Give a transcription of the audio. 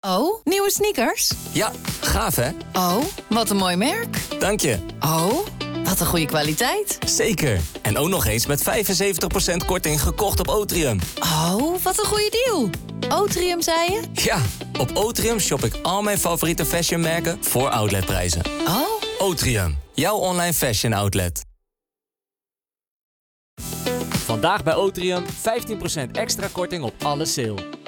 Oh, nieuwe sneakers? Ja, gaaf hè? Oh, wat een mooi merk. Dank je. Oh, wat een goede kwaliteit. Zeker. En ook nog eens met 75% korting gekocht op Otrium. Oh, wat een goede deal. Otrium, zei je? Ja, op Otrium shop ik al mijn favoriete fashionmerken voor outletprijzen. Oh. Otrium, jouw online fashion outlet. Vandaag bij Otrium 15% extra korting op alle sale.